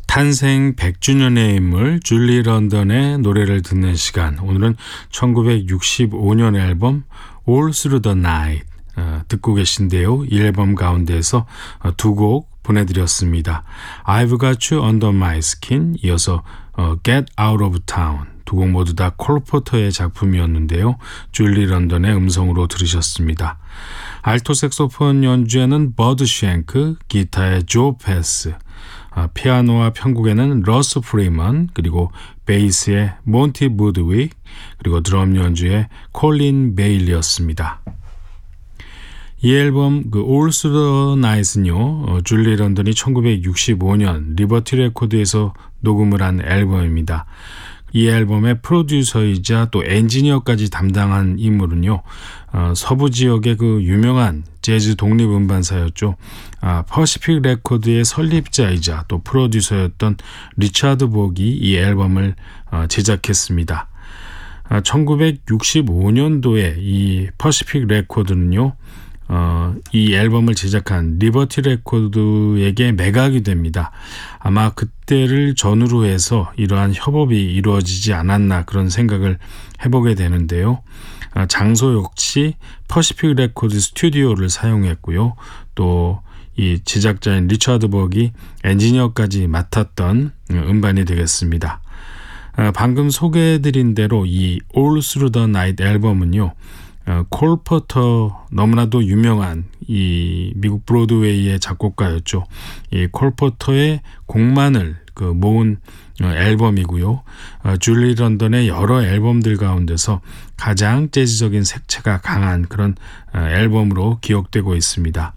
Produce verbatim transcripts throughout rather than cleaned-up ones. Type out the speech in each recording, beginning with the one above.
탄생 백 주년의 인물 줄리 런던의 노래를 듣는 시간. 오늘은 천구백육십오 년 앨범 All Through the Night 어, 듣고 계신데요. 이 앨범 가운데에서 어, 두 곡 보내드렸습니다. I've Got You Under My Skin, 이어서 어, Get Out of Town. 두 곡 모두 다 콜 포터의 작품이었는데요. 줄리 런던의 음성으로 들으셨습니다. 알토 색소폰 연주에는 버드 쉔크, 기타의 조 패스, 아, 피아노와 편곡에는 러스 프리먼, 그리고 베이스의 몬티 부드윅, 그리고 드럼 연주의 콜린 베일리였습니다. 이 앨범 그 All Through the Night은요, 어, 줄리 런던이 천구백육십오 년 리버티 레코드에서 녹음을 한 앨범입니다. 이 앨범의 프로듀서이자 또 엔지니어까지 담당한 인물은요, 어, 서부 지역의 그 유명한 재즈 독립음반사였죠. 아, 퍼시픽 레코드의 설립자이자 또 프로듀서였던 리차드 복이 이 앨범을 어, 제작했습니다. 아, 천구백육십오 년도에 이 퍼시픽 레코드는요, 어, 이 앨범을 제작한 리버티 레코드에게 매각이 됩니다. 아마 그때를 전후로 해서 이러한 협업이 이루어지지 않았나 그런 생각을 해보게 되는데요. 아, 장소 역시 퍼시픽 레코드 스튜디오를 사용했고요. 또 이 제작자인 리처드 복이 엔지니어까지 맡았던 음반이 되겠습니다. 아, 방금 소개해드린 대로 이 All Through the Night 앨범은요, 어, 콜 포터, 너무나도 유명한 이 미국 브로드웨이의 작곡가였죠. 이 콜 포터의 곡만을 그 모은 어, 앨범이고요. 어, 줄리 런던의 여러 앨범들 가운데서 가장 재즈적인 색채가 강한 그런 어, 앨범으로 기억되고 있습니다.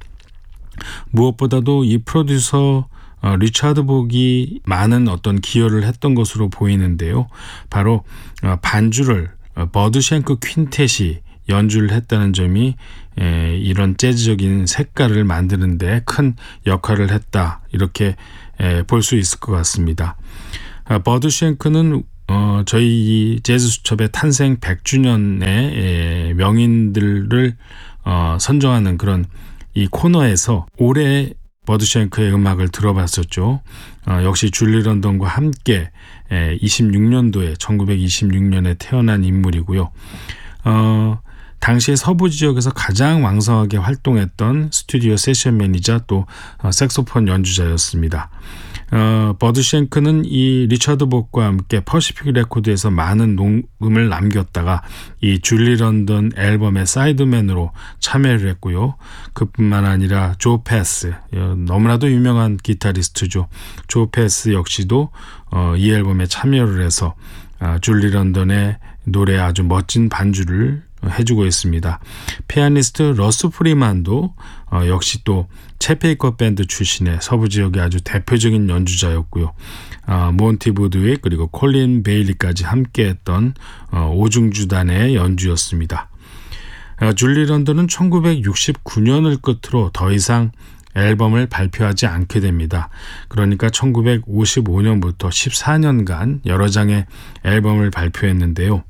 무엇보다도 이 프로듀서 어, 리차드 복이 많은 어떤 기여를 했던 것으로 보이는데요. 바로 어, 반주를 어, 버드 쉔크 퀸텟이 연주를 했다는 점이 에, 이런 재즈적인 색깔을 만드는 데 큰 역할을 했다, 이렇게 볼 수 있을 것 같습니다. 아, 버드 쉔크는 어, 저희 이 재즈 수첩의 탄생 백 주년의 에, 명인들을 어, 선정하는 그런 이 코너에서 올해 버드 쉔크의 음악을 들어봤었죠. 어, 역시 줄리 런던과 함께 에, 이십육 년도에 천구백이십육 년에 태어난 인물이고요. 어, 당시에 서부 지역에서 가장 왕성하게 활동했던 스튜디오 세션 매니저, 또 어, 색소폰 연주자였습니다. 어, 버드 쉔크는 이 리처드 복과 함께 퍼시픽 레코드에서 많은 녹음을 남겼다가 이 줄리 런던 앨범의 사이드맨으로 참여를 했고요. 그뿐만 아니라 조 패스, 어, 너무나도 유명한 기타리스트죠. 조 패스 역시도 어, 이 앨범에 참여를 해서 어, 줄리 런던의 노래에 아주 멋진 반주를 해주고 있습니다. 피아니스트 러스 프리만도 어, 역시 또 챗 베이커 밴드 출신의 서부 지역의 아주 대표적인 연주자였고요. 어, 몬티 부드윅, 그리고 콜린 베일리까지 함께했던 어, 오중주단의 연주였습니다. 어, 줄리 런던은 천구백육십구 년을 끝으로 더 이상 앨범을 발표하지 않게 됩니다. 그러니까 천구백오십오 년부터 십사 년간 여러 장의 앨범을 발표했는데요.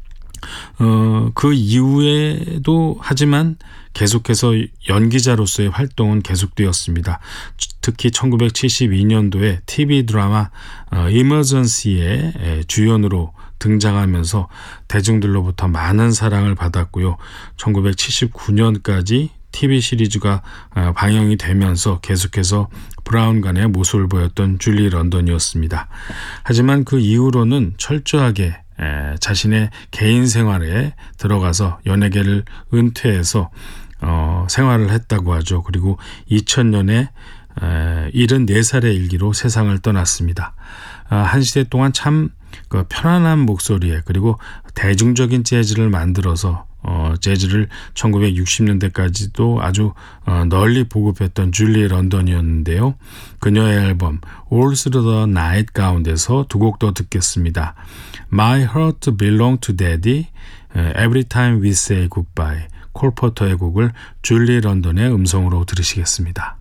어, 그 이후에도 하지만 계속해서 연기자로서의 활동은 계속되었습니다. 특히 천구백칠십이 년도에 티비 드라마 어, 이머전시에 주연으로 등장하면서 대중들로부터 많은 사랑을 받았고요. 천구백칠십구 년까지 티비 시리즈가 어, 방영이 되면서 계속해서 브라운관의 모습을 보였던 줄리 런던이었습니다. 하지만 그 이후로는 철저하게 에, 자신의 개인 생활에 들어가서 연예계를 은퇴해서 어, 생활을 했다고 하죠. 그리고 이천 년에 에, 칠십사 살의 일기로 세상을 떠났습니다. 아, 한 시대 동안 참 그 편안한 목소리에, 그리고 대중적인 재즈를 만들어서 어, 재즈를 천구백육십 년대까지도 아주 어, 널리 보급했던 줄리 런던이었는데요. 그녀의 앨범 All Through the Night 가운데서 두 곡 더 듣겠습니다. My Heart Belong to Daddy, Every Time We Say Goodbye, 콜 포터의 곡을 줄리 런던의 음성으로 들으시겠습니다.